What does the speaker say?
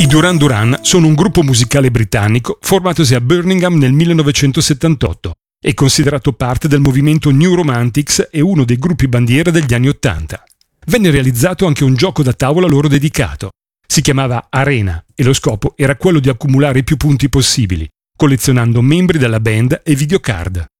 I Duran Duran sono un gruppo musicale britannico formatosi a Birmingham nel 1978 e considerato parte del movimento New Romantics e uno dei gruppi bandiera degli anni '80. Venne realizzato anche un gioco da tavola loro dedicato. Si chiamava Arena e lo scopo era quello di accumulare più punti possibili, collezionando membri della band e videocard.